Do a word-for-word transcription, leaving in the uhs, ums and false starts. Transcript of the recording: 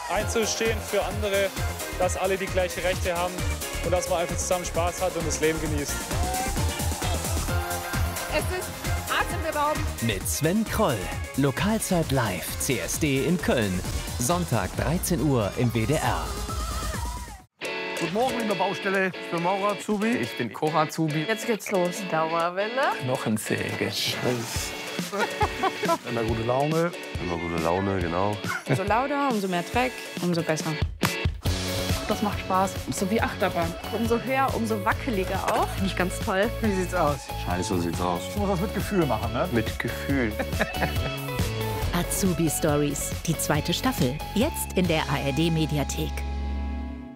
einzustehen für andere, dass alle die gleichen Rechte haben und dass man einfach zusammen Spaß hat und das Leben genießt. Es ist atemberaubend. Mit Sven Kroll. Lokalzeit live. C S D in Köln. Sonntag dreizehn Uhr im W D R. Guten Morgen in der Baustelle. Ich bin Maurer Azubi. Ich bin Koch Azubi. Jetzt geht's los. Dauerwelle. Knochensäge. Immer gute Laune. Immer gute Laune, genau. Umso lauter, umso mehr Dreck, umso besser. Das macht Spaß. So wie Achterbahn. Umso höher, umso wackeliger auch. Finde ich ganz toll. Wie sieht's aus? Scheiße sieht's aus. Du musst das mit Gefühl machen, ne? Mit Gefühl. Azubi Stories, die zweite Staffel. Jetzt in der A R D Mediathek.